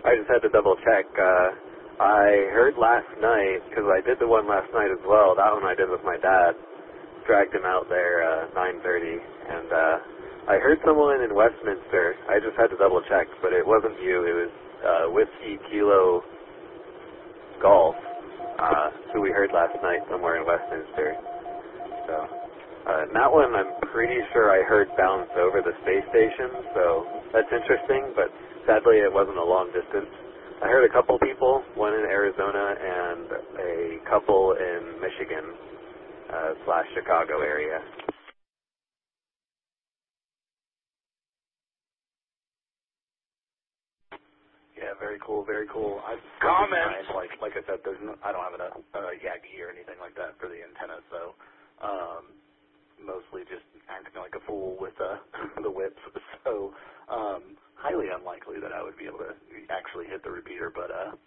I just had to double check. I heard last night, because I did the one last night as well, that one I did with my dad, dragged him out there 9:30, and I heard someone in Westminster. I just had to double check, but it wasn't you. It was Whiskey Kilo Golf, who we heard last night somewhere in Westminster. So, and that one I'm pretty sure I heard bounce over the space station, so that's interesting, but sadly it wasn't a long distance. I heard a couple people, one in Arizona and a couple in Michigan / Chicago area. Yeah, very cool, very cool. Comments. Like I said, I don't have a Yagi or anything like that for the antenna, so mostly just acting like a fool with the whips. So highly unlikely that I would be able to actually hit the repeater. But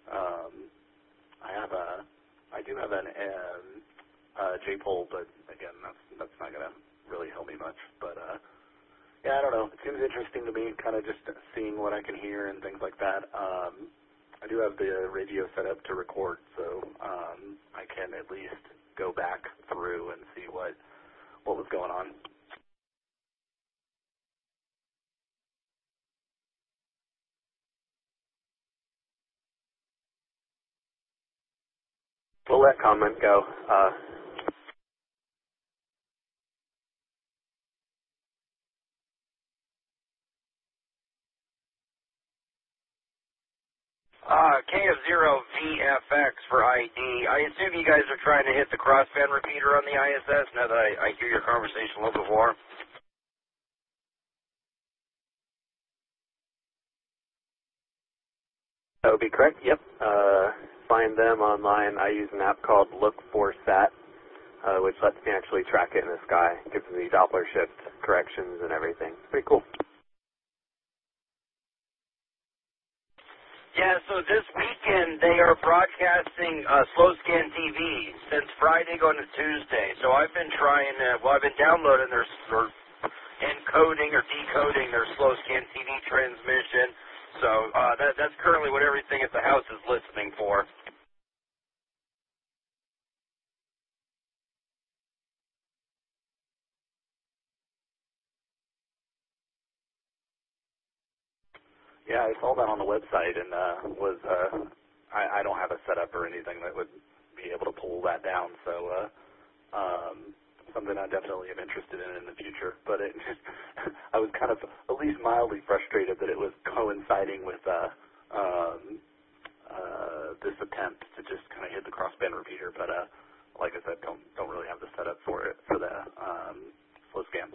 I do have an J-pole, but again, that's not gonna really help me much. But yeah, I don't know. It seems interesting to me, kind of just seeing what I can hear and things like that. I do have the radio set up to record, so I can at least go back through and see what was going on. We'll let comment go. KF0VFX for ID. I assume you guys are trying to hit the crossband repeater on the ISS now that I hear your conversation a little bit more. That would be correct, yep. Find them online. I use an app called Look4Sat, which lets me actually track it in the sky. It gives me Doppler shift corrections and everything. Pretty cool. Yeah, so this weekend they are broadcasting Slow Scan TV since Friday going to Tuesday. So I've been trying to, I've been downloading their encoding or decoding their Slow Scan TV transmission. So that's currently what everything at the house is listening for. Yeah, I saw that on the website and I don't have a setup or anything that would be able to pull that down, so something I definitely am interested in the future. But I was kind of at least mildly frustrated that it was coinciding with this attempt to just kind of hit the crossband repeater. But like I said, don't really have the setup for it for the slow scan.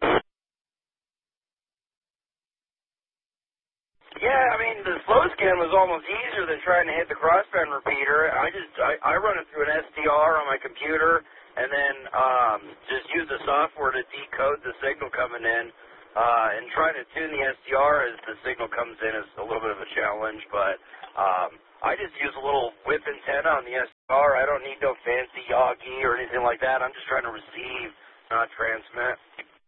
Yeah, I mean, the slow scan was almost easier than trying to hit the crossband repeater. I run it through an SDR on my computer and then just use the software to decode the signal coming in. And trying to tune the SDR as the signal comes in is a little bit of a challenge, but I just use a little whip antenna on the SDR. I don't need no fancy Yagi or anything like that. I'm just trying to receive, not transmit.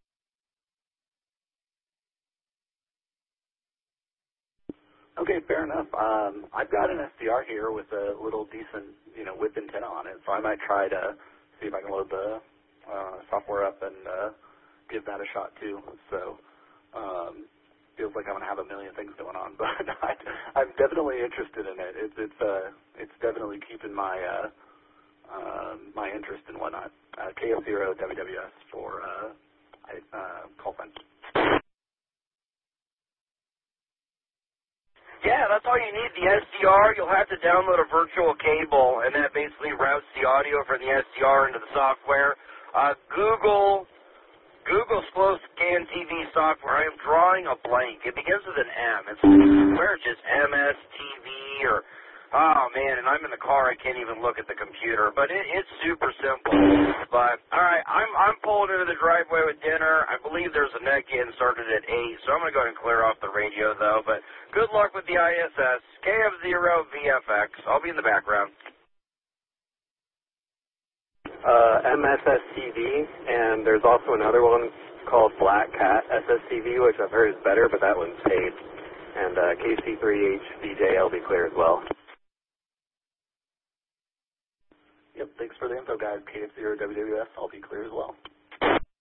Okay, fair enough. I've got an SDR here with a little decent, whip antenna on it, so I might try to see if I can load the software up and give that a shot too. So feels like I'm gonna have a million things going on, but I'm definitely interested in it. It's definitely keeping my my interest and whatnot. KF0 WWS for call sign. Yeah, that's all you need. The SDR, you'll have to download a virtual cable, and that basically routes the audio from the SDR into the software. Google Slow Scan TV software. I am drawing a blank. It begins with an M. It's where it's just MSTV or, oh man, and I'm in the car. I can't even look at the computer. But it's super simple. But all right, I'm pulling into the driveway with dinner. I believe there's a net gain started at 8, so I'm gonna go ahead and clear off the radio though. But good luck with the ISS. KF0VFX. I'll be in the background. MSSTV, and there's also another one called Black Cat SSTV, which I've heard is better, but that one's paid. And KC3HVJ, I'll be clear as well. Yep, thanks for the info, guys. KF0WWS, I'll be clear as well.